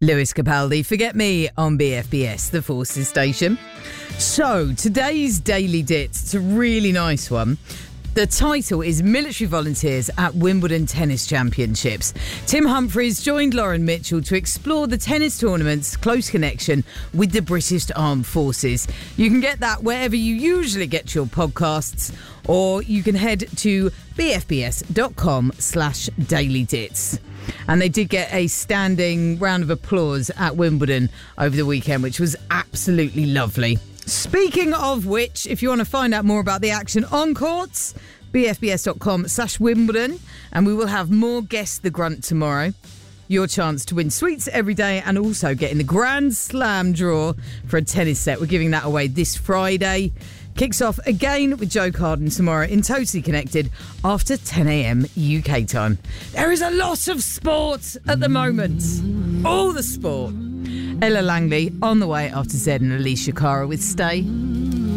Lewis Capaldi, Forget Me on BFBS, the Forces station. So, today's Daily Dits, it's a really nice one. The title is Military Volunteers at Wimbledon Tennis Championships. Tim Humphries joined Lauren Mitchell to explore the tennis tournament's close connection with the British Armed Forces. You can get that wherever you usually get your podcasts, or you can head to bfbs.com/dailydits. And they did get a standing round of applause at Wimbledon over the weekend, which was absolutely lovely. Speaking of which, if you want to find out more about the action on courts, bfbs.com/Wimbledon, and we will have more Guess the Grunt tomorrow. Your chance to win sweets every day and also get in the Grand Slam draw for a tennis set. We're giving that away this Friday. Kicks off again with Joe Carden tomorrow in Totally Connected after 10 a.m. UK time. There is a lot of sport at the moment. All the sport. Ella Langley on the way after Zed and Alicia Cara with Stay.